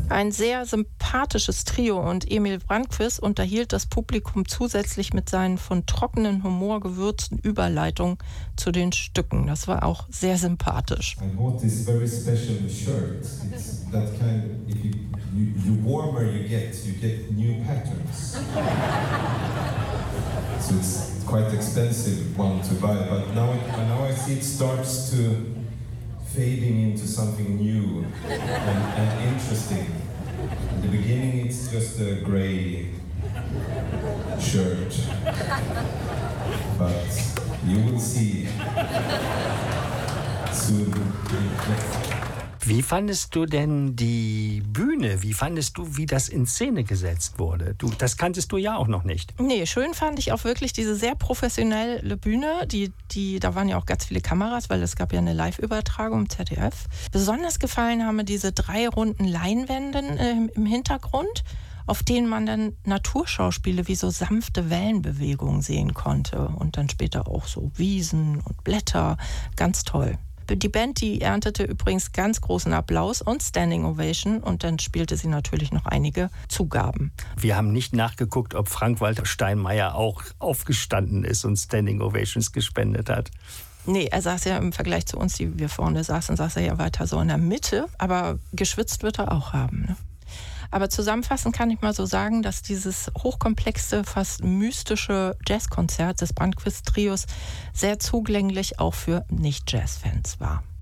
Ein sehr sympathisches Trio und Emil Brandquist unterhielt das Publikum zusätzlich mit seinen von trockenen Humor gewürzten Überleitungen zu den Stücken. Das war auch sehr sympathisch. I bought this very special shirt. It's that kind, if you warmer you get new patterns. So it's quite expensive one to buy, but now I see it starts to fading into something new and interesting. In the beginning it's just a grey shirt, but you will see soon. Wie fandest du denn die Bühne? Wie fandest du, wie das in Szene gesetzt wurde? Das kanntest du ja auch noch nicht. Nee, schön fand ich auch wirklich diese sehr professionelle Bühne. Da waren ja auch ganz viele Kameras, weil es gab ja eine Live-Übertragung im ZDF. Besonders gefallen haben mir diese 3 runden Leinwände im Hintergrund, auf denen man dann Naturschauspiele wie so sanfte Wellenbewegungen sehen konnte. Und dann später auch so Wiesen und Blätter. Ganz toll. Die Band, die erntete übrigens ganz großen Applaus und Standing Ovation und dann spielte sie natürlich noch einige Zugaben. Wir haben nicht nachgeguckt, ob Frank-Walter Steinmeier auch aufgestanden ist und Standing Ovations gespendet hat. Nee, er saß ja im Vergleich zu uns, die wir vorne saßen, saß er ja weiter so in der Mitte, aber geschwitzt wird er auch haben, ne? Aber zusammenfassend kann ich mal so sagen, dass dieses hochkomplexe, fast mystische Jazzkonzert des Brandquist-Trios sehr zugänglich auch für Nicht-Jazz-Fans war.